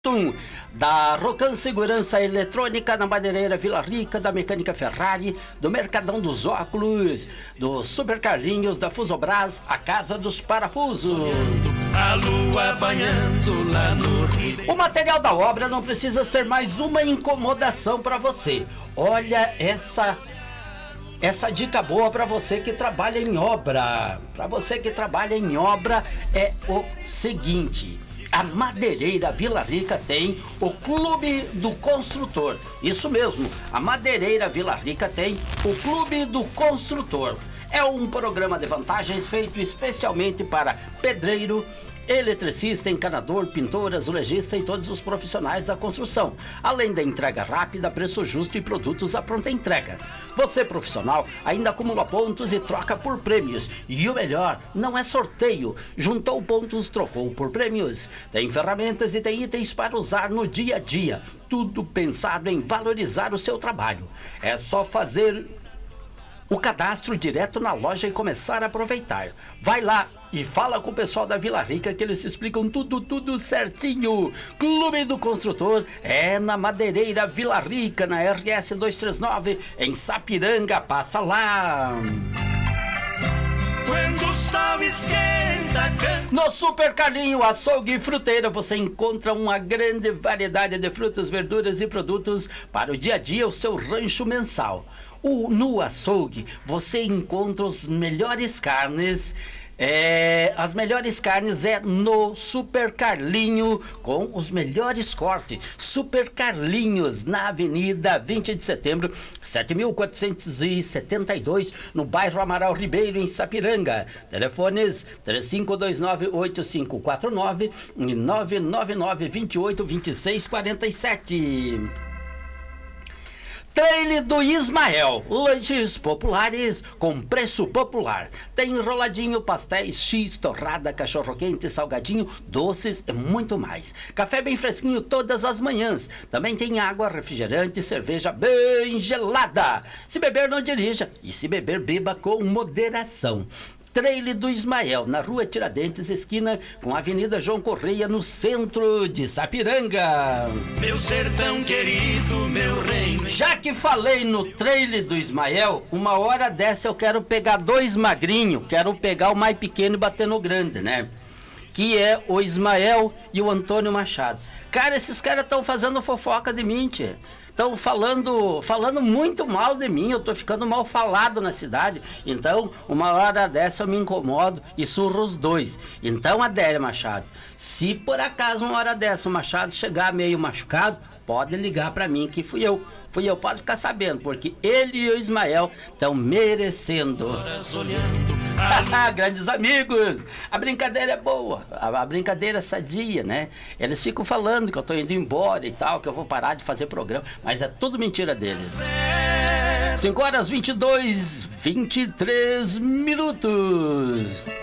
Da Rocan Segurança Eletrônica, na Madeireira Vila Rica, da Mecânica Ferrari, do Mercadão dos Óculos, do Super Carlinhos, da Fusobras, a Casa dos Parafusos. A lua banhando lá no rio. O material da obra não precisa ser mais uma incomodação para você. Olha essa dica boa para você que trabalha em obra. Para você que trabalha em obra é o seguinte: a Madeireira Vila Rica tem o Clube do Construtor. Isso mesmo, a Madeireira Vila Rica tem o Clube do Construtor. É um programa de vantagens feito especialmente para pedreiro, eletricista, encanador, pintor, azulejista e todos os profissionais da construção. Além da entrega rápida, preço justo e produtos à pronta entrega. Você, profissional, ainda acumula pontos e troca por prêmios. E o melhor, não é sorteio. Juntou pontos, trocou por prêmios. Tem ferramentas e tem itens para usar no dia a dia. Tudo pensado em valorizar o seu trabalho. É só fazer o cadastro direto na loja e começar a aproveitar. Vai lá e fala com o pessoal da Vila Rica que eles explicam tudo certinho. Clube do Construtor é na Madeireira Vila Rica, na RS 239, em Sapiranga. Passa lá! Quando o sol esquenta, no Super Carlinho Açougue e Fruteira você encontra uma grande variedade de frutas, verduras e produtos para o dia a dia, o seu rancho mensal. No açougue você encontra as melhores carnes. As melhores carnes é no Super Carlinho, com os melhores cortes. Super Carlinhos, na Avenida 20 de Setembro, 7.472, no bairro Amaral Ribeiro, em Sapiranga. Telefones 3529-8549 e 999-282647. Trailer do Ismael, lanches populares com preço popular. Tem enroladinho, pastéis, X, torrada, cachorro-quente, salgadinho, doces e muito mais. Café bem fresquinho todas as manhãs. Também tem água, refrigerante, cerveja bem gelada. Se beber, não dirija. E se beber, beba com moderação. Trailer do Ismael, na Rua Tiradentes, esquina com a Avenida João Correia, no centro de Sapiranga. meu sertão querido, meu reino. Já que falei no trailer do Ismael, uma hora dessa eu quero pegar dois magrinhos, quero pegar o mais pequeno e bater no grande, né? Que é o Ismael e o Antônio Machado. Cara, esses caras estão fazendo fofoca de mim, tia. Estão falando muito mal de mim, eu tô ficando mal falado na cidade. Então, uma hora dessa eu me incomodo e surro os dois. Então, Adélia Machado, se por acaso uma hora dessa o Machado chegar meio machucado, pode ligar pra mim que fui eu, pode ficar sabendo, porque ele e o Ismael estão merecendo. Grandes amigos, a brincadeira é boa, a brincadeira é sadia, né? Eles ficam falando que eu tô indo embora e tal, que eu vou parar de fazer programa, mas é tudo mentira deles. 5 horas 23 minutos.